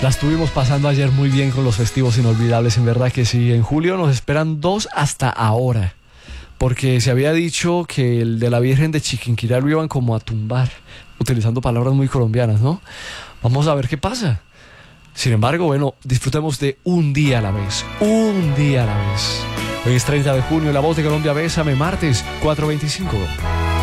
La estuvimos pasando ayer muy bien con los festivos inolvidables, en verdad que sí. En julio nos esperan 2 hasta ahora, porque se había dicho que el de la Virgen de Chiquinquirá lo iban como a tumbar, utilizando palabras muy colombianas, ¿no? Vamos a ver qué pasa. Sin embargo, bueno, disfrutemos de un día a la vez, un día a la vez. Hoy es 30 de junio, La Voz de Colombia, Bésame, martes 4:25.